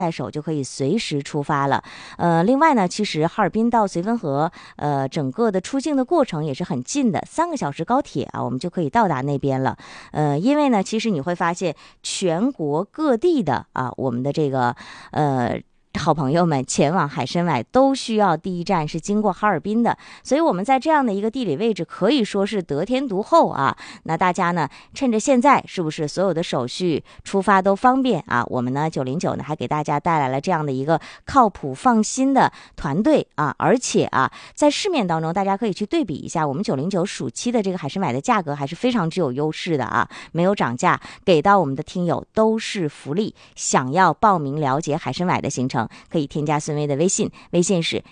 在手就可以随时出发了。另外呢，其实哈尔滨到绥芬河，整个的出境的过程也是很近的，3个小时高铁啊，我们就可以到达那边了。因为呢，其实你会发现全国各地的啊，我们的这个好朋友们前往海参崴都需要第一站是经过哈尔滨的，所以我们在这样的一个地理位置可以说是得天独厚啊。那大家呢，趁着现在是不是所有的手续出发都方便啊？我们呢909呢还给大家带来了这样的一个靠谱放心的团队啊，而且啊，在市面当中大家可以去对比一下，我们909暑期的这个海参崴的价格还是非常具有优势的啊，没有涨价，给到我们的听友都是福利。想要报名了解海参崴的行程，可以添加孙薇的微信，微信是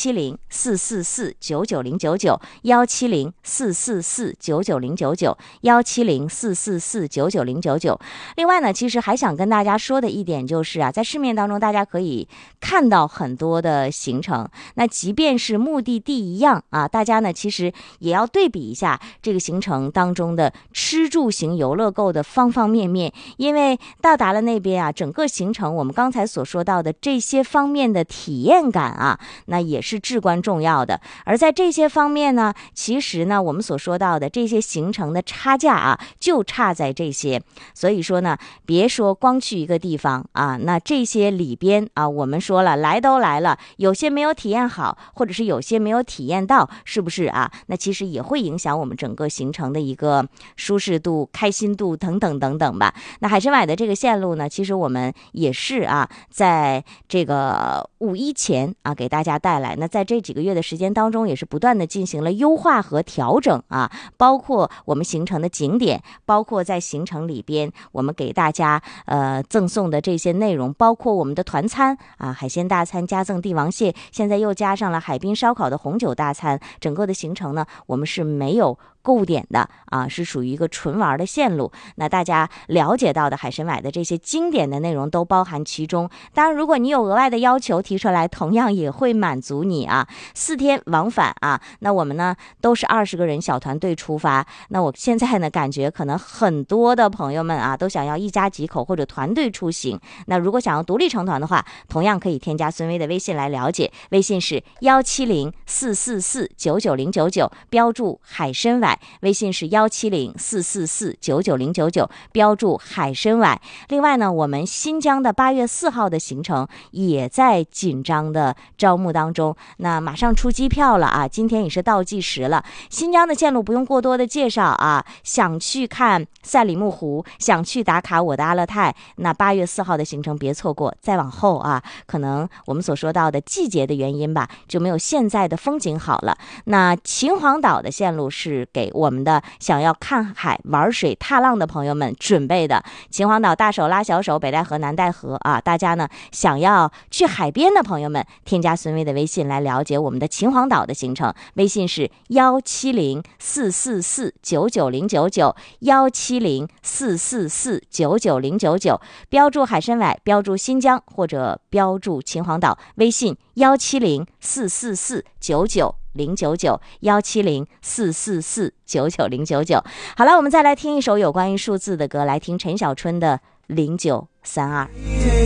1704499099170449999。另外呢，其实还想跟大家说的一点就是啊，在市面当中大家可以看到很多的行程，那即便是目的地一样啊，大家呢其实也要对比一下这个行程当中的吃住行游乐购的方方面面，因为到达了那边啊，整个行程我们刚才所说到的这些方面的体验感啊，那也是至关重要的。而在这些方面呢，其实呢，我们所说到的这些行程的差价啊，就差在这些。所以说呢，别说光去一个地方啊，那这些里边啊，我们说了，来都来了，有些没有体验好，或者是有些没有体验到，是不是啊？那其实也会影响我们整个行程的一个舒适度、开心度等等等等吧。那海参崴的这个线路呢，其实我们也是啊，在这个5·1前啊，给大家带来。那在这几个月的时间当中，也是不断的进行了优化和调整啊，包括我们行程的景点，包括在行程里边我们给大家赠送的这些内容，包括我们的团餐啊，海鲜大餐加赠帝王蟹，现在又加上了海滨烧烤的红酒大餐，整个的行程呢，我们是没有购物点的啊，是属于一个纯玩的线路。那大家了解到的海参崴的这些经典的内容都包含其中。当然，如果你有额外的要求提出来，同样也会满足你啊。4天往返啊，那我们呢都是20个人小团队出发。那我现在呢感觉可能很多的朋友们啊都想要一家几口或者团队出行。那如果想要独立成团的话，同样可以添加孙薇的微信来了解，微信是17044499099，标注海参崴。微信是17044499099，标注海参崴。另外呢，我们新疆的8月4号的行程也在紧张的招募当中，那马上出机票了啊，今天也是倒计时了。新疆的线路不用过多的介绍啊，想去看赛里木湖，想去打卡我的阿勒泰，那8月4号的行程别错过。再往后啊，可能我们所说到的季节的原因吧，就没有现在的风景好了。那秦皇岛的线路是给我们的想要看海、玩水、踏浪的朋友们准备的。秦皇岛大手拉小手，北戴河、南戴河啊，大家呢想要去海边的朋友们，添加孙薇的微信来了解我们的秦皇岛的行程。微信是17044999099，17044999099，标注海参崴，标注新疆或者标注秦皇岛。微信17044999099，17044999099。好了，我们再来听一首有关于数字的歌，来听陈小春的0932。